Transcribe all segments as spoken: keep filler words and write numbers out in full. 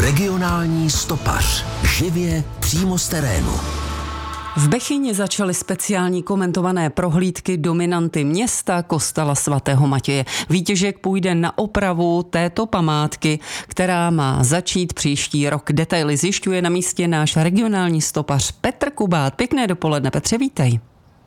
Regionální stopař. Živě přímo z terénu. V Bechyni začaly speciální komentované prohlídky dominanty města kostela svatého Matěje. Výtěžek půjde na opravu této památky, která má začít příští rok. Detaily zjišťuje na místě náš regionální stopař Petr Kubát. Pěkné dopoledne, Petře, vítej.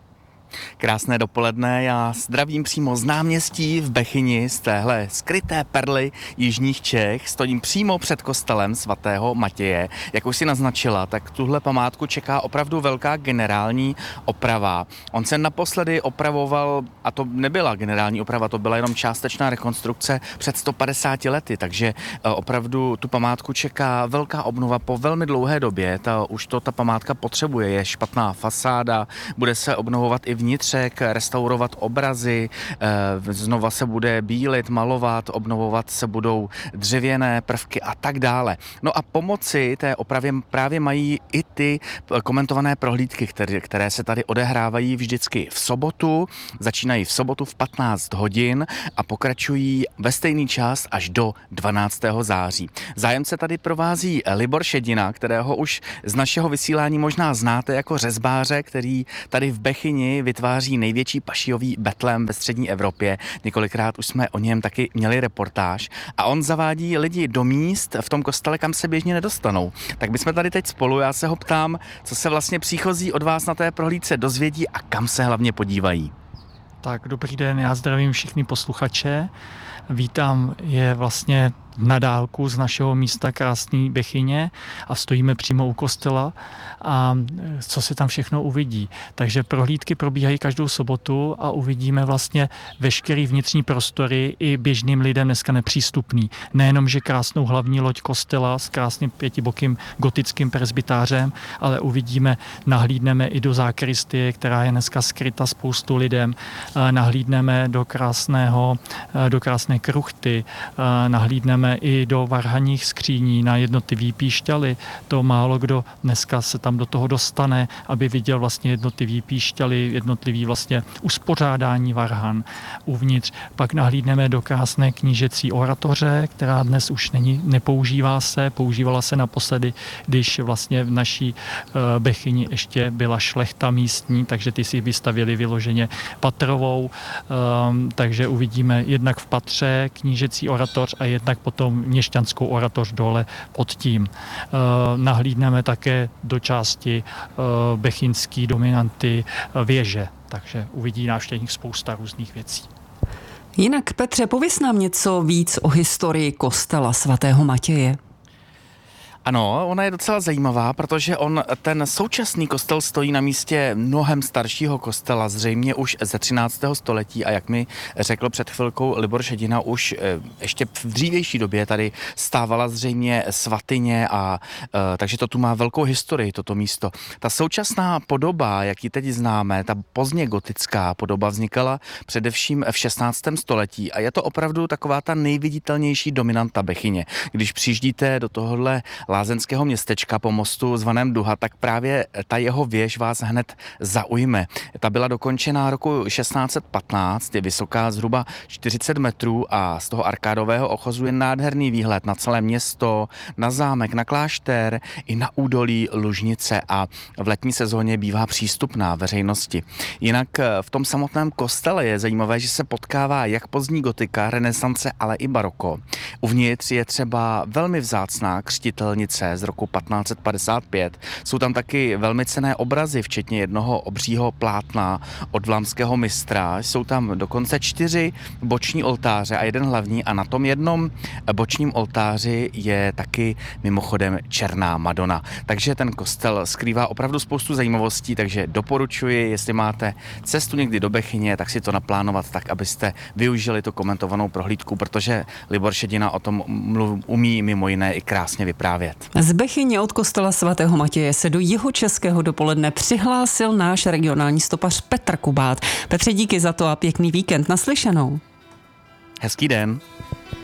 Krásné dopoledne, já zdravím přímo z náměstí v Bechyni, z téhle skryté perly jižních Čech. Stojím přímo před kostelem svatého Matěje. Jak už si naznačila, tak tuhle památku čeká opravdu velká generální oprava. On se naposledy opravoval, a to nebyla generální oprava, to byla jenom částečná rekonstrukce před sto padesáti lety, takže opravdu tu památku čeká velká obnova po velmi dlouhé době. Ta, už to ta památka potřebuje, je špatná fasáda, bude se obnovovat i vnitřek, restaurovat obrazy, znova se bude bílit, malovat, obnovovat se budou dřevěné prvky a tak dále. No a pomoci té opravě právě mají i ty komentované prohlídky, které, které se tady odehrávají vždycky v sobotu, začínají v sobotu v patnáct hodin a pokračují ve stejný čas až do dvanáctého září. Zájemce tady provází Libor Šedina, kterého už z našeho vysílání možná znáte jako řezbáře, který tady v Bechyni vytváří největší pašijový betlém ve střední Evropě. Několikrát už jsme o něm taky měli reportáž a on zavádí lidi do míst v tom kostele, kam se běžně nedostanou. Tak bychom tady teď spolu, já se ho ptám, co se vlastně příchozí od vás na té prohlídce dozvědí a kam se hlavně podívají. Tak dobrý den, já zdravím všechny posluchače. Vítám je vlastně na dálku z našeho místa krásný Bechyně a stojíme přímo u kostela a co se tam všechno uvidí. Takže prohlídky probíhají každou sobotu a uvidíme vlastně veškerý vnitřní prostory i běžným lidem dneska nepřístupný. Nejenom, že krásnou hlavní loď kostela s krásným pětibokým gotickým presbytářem, ale uvidíme, nahlídneme i do zákristie, která je dneska skryta spoustu lidem. Nahlídneme do krásného, do krásné kruchty, nahlídneme i do varhanních skříní na jednotlivý píšťaly. To málo kdo dneska se tam do toho dostane, aby viděl vlastně jednotlivý píšťaly, jednotlivý vlastně uspořádání varhan uvnitř. Pak nahlídneme do krásné knížecí oratoře, která dnes už není, nepoužívá se, používala se naposledy, když vlastně v naší uh, Bechyni ještě byla šlechta místní, takže ty si vystavili vyloženě patrovou, um, takže uvidíme jednak v patře knížecí oratoř a jednak potom měšťanskou oratoř dole pod tím. E, nahlídneme také do části e, bechyňský dominanty věže, takže uvidí návštěvník spousta různých věcí. Jinak, Petře, pověz nám něco víc o historii kostela svatého Matěje. Ano, ona je docela zajímavá, protože on, ten současný kostel stojí na místě mnohem staršího kostela, zřejmě už ze třináctého století a jak mi řekl před chvilkou Libor Šedina, už ještě v dřívější době tady stávala zřejmě svatyně a takže to tu má velkou historii, toto místo. Ta současná podoba, jak ji teď známe, ta pozdně gotická podoba vznikala především v šestnáctém století a je to opravdu taková ta nejviditelnější dominanta Bechyně. Když přijíždíte do tohohle lázeňského městečka po mostu zvaném Duha, tak právě ta jeho věž vás hned zaujme. Ta byla dokončená roku šestnáct set patnáct, je vysoká zhruba čtyřicet metrů a z toho arkádového ochozu je nádherný výhled na celé město, na zámek, na klášter i na údolí Lužnice a v letní sezóně bývá přístupná veřejnosti. Jinak v tom samotném kostele je zajímavé, že se potkává jak pozdní gotika, renesance, ale i baroko. Uvnitř je třeba velmi vzácná křtitelnice z roku patnáct set padesát pět. Jsou tam taky velmi cenné obrazy, včetně jednoho obřího plátna od vlámského mistra. Jsou tam dokonce čtyři boční oltáře a jeden hlavní a na tom jednom bočním oltáři je taky mimochodem černá Madonna. Takže ten kostel skrývá opravdu spoustu zajímavostí, takže doporučuji, jestli máte cestu někdy do Bechyně, tak si to naplánovat tak, abyste využili tu komentovanou prohlídku, protože Libor Šedina o tom mluv, umí mimo jiné i krásně vyprávět. Z Bechyně od kostela svatého Matěje se do jihočeského dopoledne přihlásil náš regionální stopař Petr Kubát. Petře, díky za to a pěkný víkend, naslyšenou. Hezký den.